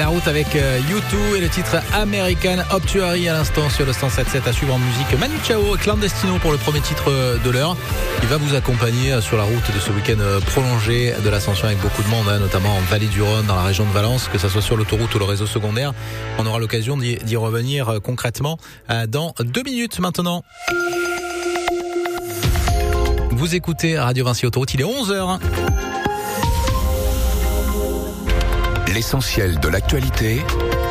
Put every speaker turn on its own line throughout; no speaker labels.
La route avec U2 et le titre American Obituary à l'instant sur le 107.7. À suivre en musique Manu Chao, Clandestino pour le premier titre de l'heure. Il va vous accompagner sur la route de ce week-end prolongé de l'Ascension avec beaucoup de monde, notamment en Vallée du Rhône, dans la région de Valence, que ce soit sur l'autoroute ou le réseau secondaire. On aura l'occasion d'y revenir concrètement dans 2 minutes maintenant. Vous écoutez Radio Vinci Autoroute, il est 11h.
L'essentiel de l'actualité,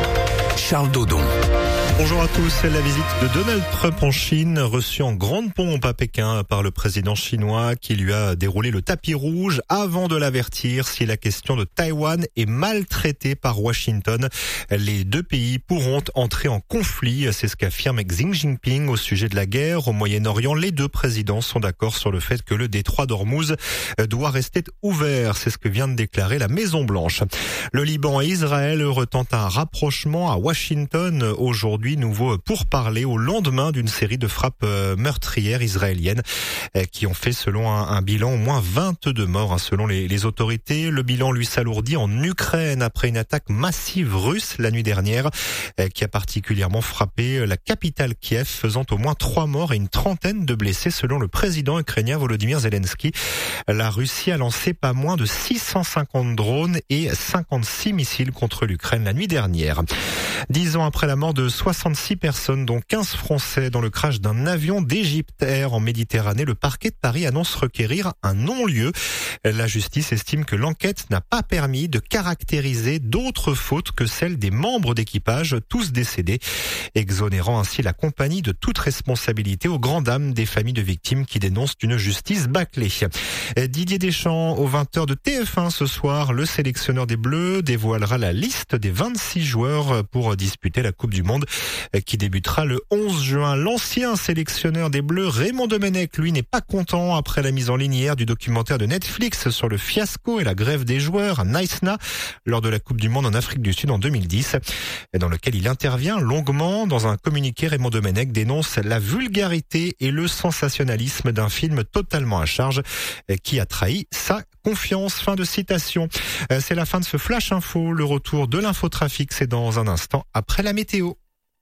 Charles Dodon.
Bonjour à tous. La visite de Donald Trump en Chine, reçue en grande pompe à Pékin par le président chinois qui lui a déroulé le tapis rouge avant de l'avertir si la question de Taïwan est maltraitée par Washington. Les deux pays pourront entrer en conflit, c'est ce qu'affirme Xi Jinping au sujet de la guerre au Moyen-Orient. Les deux présidents sont d'accord sur le fait que le détroit d'Ormuz doit rester ouvert. C'est ce que vient de déclarer la Maison-Blanche. Le Liban et Israël retentent un rapprochement à Washington aujourd'hui. Nouveau pourparlers au lendemain d'une série de frappes meurtrières israéliennes qui ont fait, selon un bilan, au moins 22 morts selon les autorités. Le bilan lui s'alourdit en Ukraine après une attaque massive russe la nuit dernière qui a particulièrement frappé la capitale Kiev, faisant au moins 3 morts et une trentaine de blessés selon le président ukrainien Volodymyr Zelensky. La Russie a lancé pas moins de 650 drones et 56 missiles contre l'Ukraine la nuit dernière. 10 ans après la mort de 66 personnes, dont 15 Français, dans le crash d'un avion d'Égypte Air en Méditerranée, le parquet de Paris annonce requérir un non-lieu. La justice estime que l'enquête n'a pas permis de caractériser d'autres fautes que celles des membres d'équipage, tous décédés, exonérant ainsi la compagnie de toute responsabilité aux grandes dames des familles de victimes qui dénoncent une justice bâclée. Didier Deschamps, aux 20h de TF1 ce soir, le sélectionneur des Bleus dévoilera la liste des 26 joueurs pour disputer la Coupe du Monde qui débutera le 11 juin. L'ancien sélectionneur des Bleus, Raymond Domenech, lui, n'est pas content après la mise en ligne hier du documentaire de Netflix sur le fiasco et la grève des joueurs à Naïsna lors de la Coupe du Monde en Afrique du Sud en 2010, dans lequel il intervient longuement. Dans un communiqué, Raymond Domenech dénonce la vulgarité et le sensationnalisme d'un film totalement à charge qui a trahi sa confiance. Fin de citation. C'est la fin de ce Flash Info. Le retour de l'infotrafic, c'est dans un instant après la météo.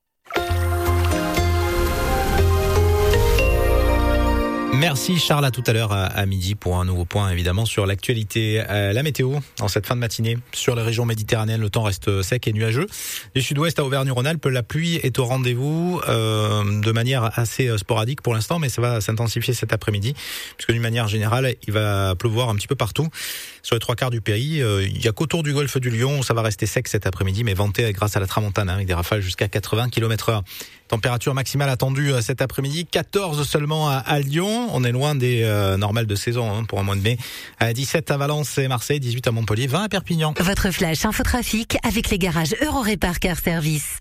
Merci Charles, à tout à l'heure à midi pour un nouveau point évidemment sur l'actualité. La météo en cette fin de matinée sur les régions méditerranéennes, le temps reste sec et nuageux. Du sud-ouest à Auvergne-Rhône-Alpes, la pluie est au rendez-vous de manière assez sporadique pour l'instant, mais ça va s'intensifier cet après-midi puisque d'une manière générale, il va pleuvoir un petit peu partout sur les 3/4 du pays. Il y a qu'autour du golfe du Lion où ça va rester sec cet après-midi, mais venté grâce à la tramontane avec des rafales jusqu'à 80 km/h. Température maximale attendue cet après-midi, 14 seulement à Lyon. On est loin des normales de saison pour un mois de mai. 17 à Valence et Marseille, 18 à Montpellier, 20 à Perpignan.
Votre flash infotrafic avec les garages Eurorépar Car Service.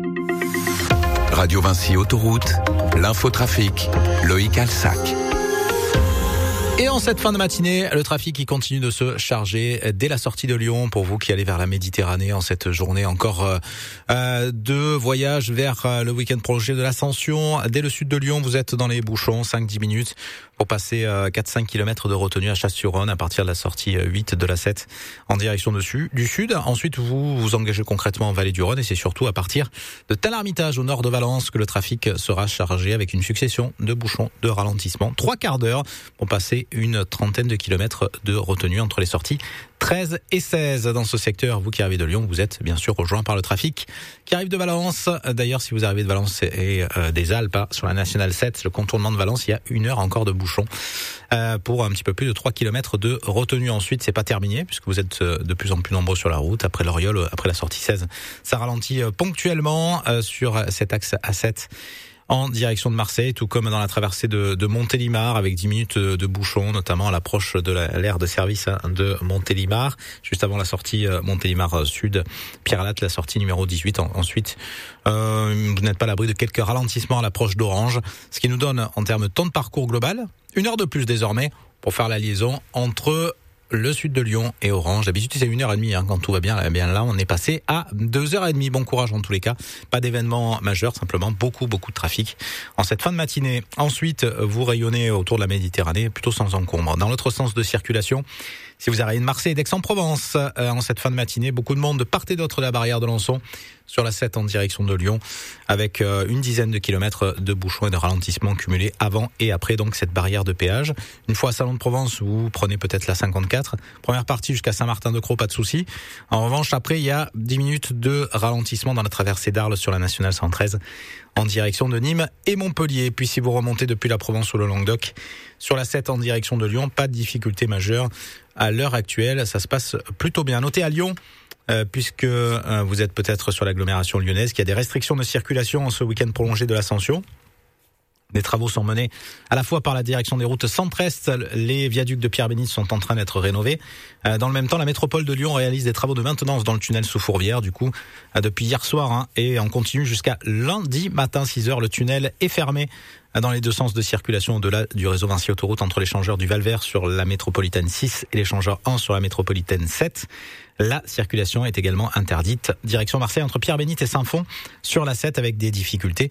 Radio Vinci Autoroute, l'infotrafic, Loïc Alsac.
Et en cette fin de matinée, le trafic qui continue de se charger dès la sortie de Lyon pour vous qui allez vers la Méditerranée en cette journée. Encore deux voyages vers le week-end prolongé de l'Ascension. Dès le sud de Lyon, vous êtes dans les bouchons, 5-10 minutes pour passer 4-5 km de retenue à Chasse-sur-Rhône à partir de la sortie 8 de la 7 en direction du sud. Ensuite, vous vous engagez concrètement en Vallée du Rhône et c'est surtout à partir de Tel-Armitage au nord de Valence que le trafic sera chargé avec une succession de bouchons de ralentissement. 3/4 d'heure pour passer une trentaine de kilomètres de retenue entre les sorties 13 et 16 dans ce secteur. Vous qui arrivez de Lyon, vous êtes bien sûr rejoint par le trafic qui arrive de Valence. D'ailleurs, si vous arrivez de Valence et des Alpes, sur la Nationale 7, le contournement de Valence, il y a 1 heure encore de bouchons pour un petit peu plus de 3 kilomètres de retenue. Ensuite, c'est pas terminé puisque vous êtes de plus en plus nombreux sur la route. Après l'Oriole, après la sortie 16, ça ralentit ponctuellement sur cet axe A7. En direction de Marseille, tout comme dans la traversée de Montélimar, avec 10 minutes de bouchons, notamment à l'approche de l'aire de service de Montélimar, juste avant la sortie Montélimar Sud, Pierre-Latte, la sortie numéro 18. Ensuite, vous n'êtes pas à l'abri de quelques ralentissements à l'approche d'Orange, ce qui nous donne, en termes de temps de parcours global, 1 heure de plus désormais pour faire la liaison entre le sud de Lyon et Orange. D'habitude, c'est 1h30 quand tout va bien. Eh bien là, on est passé à 2h30. Bon courage en tous les cas. Pas d'événement majeur, simplement beaucoup de trafic en cette fin de matinée. Ensuite, vous rayonnez autour de la Méditerranée, plutôt sans encombre. Dans l'autre sens de circulation, Si vous arrivez de Marseille et d'Aix-en-Provence, en cette fin de matinée, beaucoup de monde de part et d'autre de la barrière de Lançon sur la 7 en direction de Lyon, avec une dizaine de kilomètres de bouchons et de ralentissements cumulés avant et après donc cette barrière de péage. Une fois à Salon de Provence, vous prenez peut-être la 54. Première partie jusqu'à Saint-Martin-de-Crau, pas de souci. En revanche, après, il y a 10 minutes de ralentissement dans la traversée d'Arles sur la nationale 113 en direction de Nîmes et Montpellier. Puis si vous remontez depuis la Provence ou le Languedoc, sur la 7 en direction de Lyon, pas de difficulté majeure. À l'heure actuelle, ça se passe plutôt bien. Notez à Lyon, puisque vous êtes peut-être sur l'agglomération lyonnaise, qu'il y a des restrictions de circulation en ce week-end prolongé de l'Ascension. Des travaux sont menés à la fois par la direction des routes centre-est. Les viaducs de Pierre-Bénite sont en train d'être rénovés. Dans le même temps, la métropole de Lyon réalise des travaux de maintenance dans le tunnel sous Fourvière. Du coup, depuis hier soir, et on continue jusqu'à lundi matin 6h. Le tunnel est fermé dans les deux sens de circulation au-delà du réseau Vinci Autoroute entre l'échangeur du Val-Vert sur la métropolitaine 6 et l'échangeur 1 sur la métropolitaine 7. La circulation est également interdite. Direction Marseille entre Pierre-Bénite et Saint-Fond sur la 7 avec des difficultés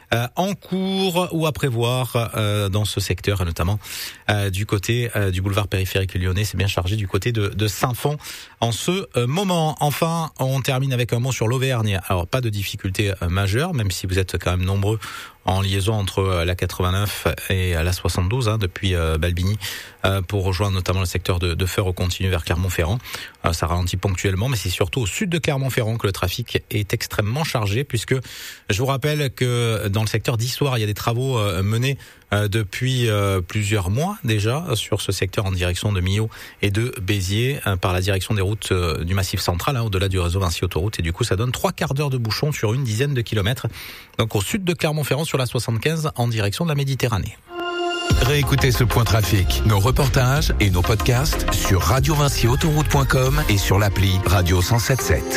en cours ou à prévoir dans ce secteur, et notamment du côté du boulevard périphérique lyonnais. C'est bien chargé du côté de Saint-Fond en ce moment. Enfin, on termine avec un mot sur l'Auvergne. Alors, pas de difficultés majeures, même si vous êtes quand même nombreux en liaison entre la 89 et la 72 depuis Balbigny pour rejoindre notamment le secteur de Feur au continu vers Clermont-Ferrand. Ça ralentit ponctuellement, mais c'est surtout au sud de Clermont-Ferrand que le trafic est extrêmement chargé, puisque je vous rappelle que dans le secteur d'Issoire, il y a des travaux menés depuis plusieurs mois déjà sur ce secteur en direction de Millau et de Béziers par la direction des routes du Massif central, au-delà du réseau Vinci Autoroute, et du coup ça donne 3/4 d'heure de bouchon sur une dizaine de kilomètres, donc au sud de Clermont-Ferrand sur la 75 en direction de la Méditerranée.
Réécoutez ce point trafic, nos reportages et nos podcasts sur radiovinciautoroute.com et sur l'appli Radio 107.7.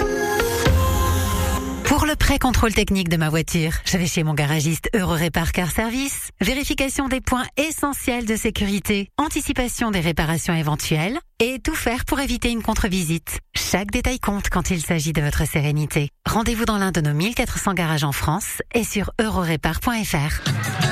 Pour le pré-contrôle technique de ma voiture, je vais chez mon garagiste Eurorépar Car Service. Vérification des points essentiels de sécurité, anticipation des réparations éventuelles et tout faire pour éviter une contre-visite. Chaque détail compte quand il s'agit de votre sérénité. Rendez-vous dans l'un de nos 1400 garages en France et sur eurorépar.fr.